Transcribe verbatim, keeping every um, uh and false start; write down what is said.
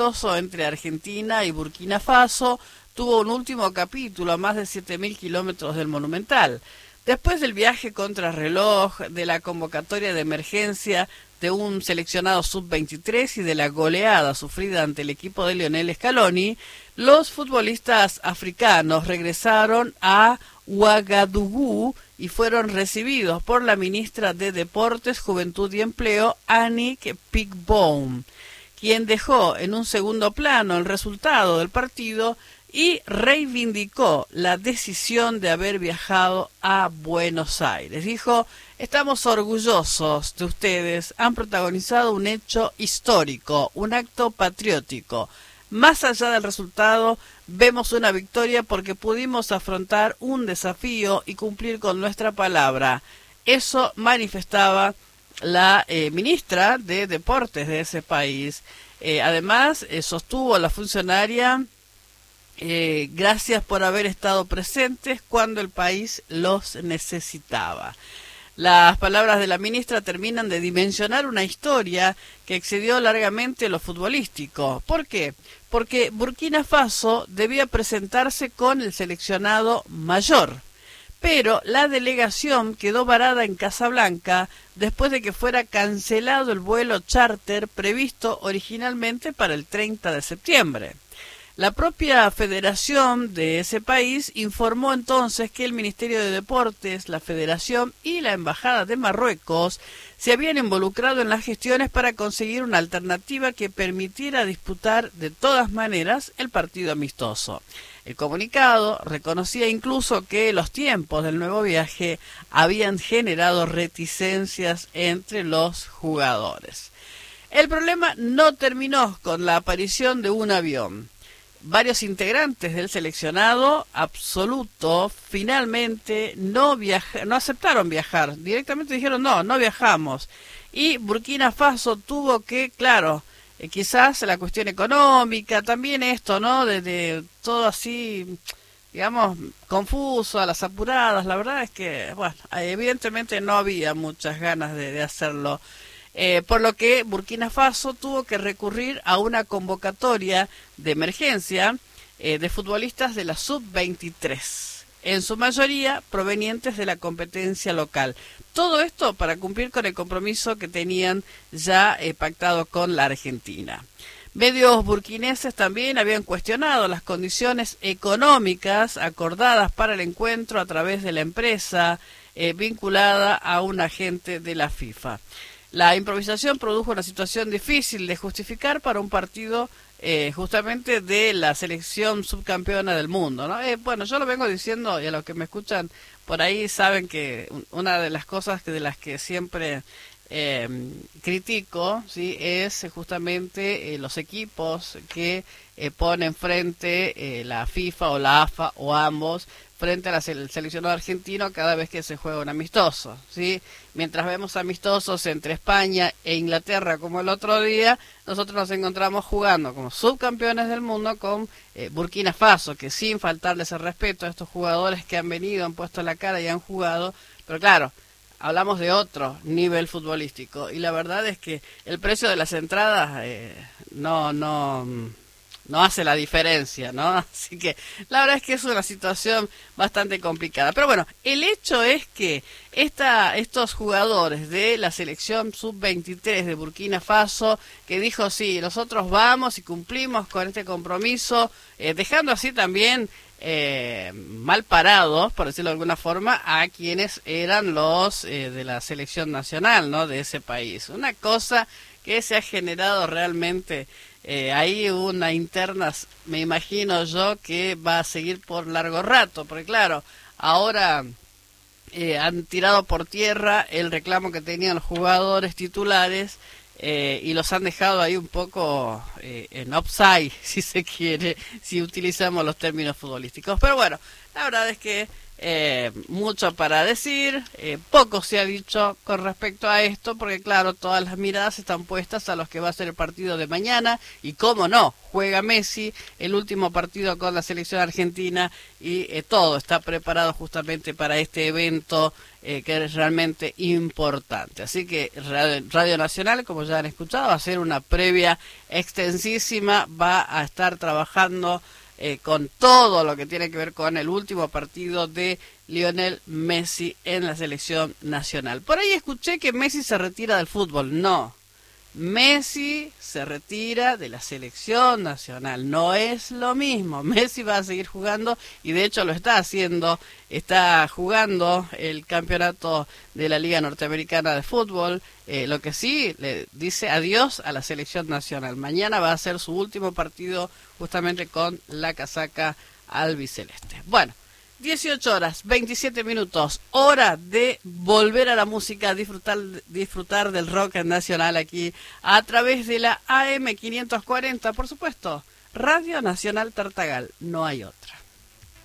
amistoso entre Argentina y Burkina Faso tuvo un último capítulo a más de siete mil kilómetros del Monumental. Después del viaje contrarreloj, de la convocatoria de emergencia de un seleccionado sub veintitrés y de la goleada sufrida ante el equipo de Lionel Scaloni, los futbolistas africanos regresaron a Ouagadougou y fueron recibidos por la ministra de Deportes, Juventud y Empleo, Annick Pigboum, quien dejó en un segundo plano el resultado del partido y reivindicó la decisión de haber viajado a Buenos Aires. Dijo: estamos orgullosos de ustedes, han protagonizado un hecho histórico, un acto patriótico. Más allá del resultado, vemos una victoria porque pudimos afrontar un desafío y cumplir con nuestra palabra. Eso manifestaba la eh, ministra de Deportes de ese país. Eh, además, eh, sostuvo la funcionaria: Eh, gracias por haber estado presentes cuando el país los necesitaba. Las palabras de la ministra terminan de dimensionar una historia que excedió largamente lo futbolístico. ¿Por qué? Porque Burkina Faso debía presentarse con el seleccionado mayor, pero la delegación quedó varada en Casablanca después de que fuera cancelado el vuelo charter previsto originalmente para el treinta de septiembre. La propia federación de ese país informó entonces que el Ministerio de Deportes, la Federación y la Embajada de Marruecos se habían involucrado en las gestiones para conseguir una alternativa que permitiera disputar de todas maneras el partido amistoso. El comunicado reconocía incluso que los tiempos del nuevo viaje habían generado reticencias entre los jugadores. El problema no terminó con la aparición de un avión. Varios integrantes del seleccionado absoluto finalmente no viaja, no aceptaron viajar, directamente dijeron no, no viajamos. Y Burkina Faso tuvo que, claro, eh, quizás la cuestión económica, también esto, ¿no? De, de todo así, digamos, confuso, a las apuradas. La verdad es que, bueno, evidentemente no había muchas ganas de, de hacerlo. Eh, por lo que Burkina Faso tuvo que recurrir a una convocatoria de emergencia eh, de futbolistas de la sub veintitrés, en su mayoría provenientes de la competencia local. Todo esto para cumplir con el compromiso que tenían ya eh, pactado con la Argentina. Medios burkineses también habían cuestionado las condiciones económicas acordadas para el encuentro a través de la empresa eh, vinculada a un agente de la FIFA. La improvisación produjo una situación difícil de justificar para un partido eh, justamente de la selección subcampeona del mundo, ¿no? Eh, bueno, yo lo vengo diciendo y a los que me escuchan por ahí saben que una de las cosas que de las que siempre eh, critico, ¿sí?, es justamente eh, los equipos que eh, ponen frente eh, la FIFA o la A F A o ambos frente al seleccionado argentino cada vez que se juega un amistoso, ¿sí? Mientras vemos amistosos entre España e Inglaterra como el otro día, nosotros nos encontramos jugando como subcampeones del mundo con eh, Burkina Faso, que sin faltarles el respeto a estos jugadores que han venido, han puesto la cara y han jugado, pero claro, hablamos de otro nivel futbolístico y la verdad es que el precio de las entradas eh, no, no... no hace la diferencia, ¿no? Así que la verdad es que es una situación bastante complicada. Pero bueno, el hecho es que esta, estos jugadores de la selección sub veintitrés de Burkina Faso, que dijo, sí, nosotros vamos y cumplimos con este compromiso, eh, dejando así también eh, mal parados, por decirlo de alguna forma, a quienes eran los eh, de la selección nacional, ¿no?, de ese país. Una cosa que se ha generado realmente... Eh, hay una interna, me imagino yo, que va a seguir por largo rato, porque claro, ahora eh, han tirado por tierra el reclamo que tenían los jugadores titulares eh, y los han dejado ahí un poco eh, en offside, si se quiere, si utilizamos los términos futbolísticos. Pero bueno, la verdad es que Eh, mucho para decir, eh, poco se ha dicho con respecto a esto, porque claro, todas las miradas están puestas a los que va a ser el partido de mañana, y cómo no, juega Messi, el último partido con la selección argentina, y eh, todo está preparado justamente para este evento eh, que es realmente importante. Así que Radio, Radio Nacional, como ya han escuchado, va a ser una previa extensísima, va a estar trabajando Eh, con todo lo que tiene que ver con el último partido de Lionel Messi en la selección nacional. Por ahí escuché que Messi se retira del fútbol. No, Messi se retira de la selección nacional. No es lo mismo. Messi va a seguir jugando y de hecho lo está haciendo. Está jugando el campeonato de la Liga Norteamericana de Fútbol. Eh, lo que sí, le dice adiós a la selección nacional. Mañana va a ser su último partido justamente con la casaca albiceleste. Bueno, dieciocho horas, veintisiete minutos, hora de volver a la música, disfrutar, disfrutar del rock nacional aquí a través de la A M quinientos cuarenta, por supuesto, Radio Nacional Tartagal, no hay otra.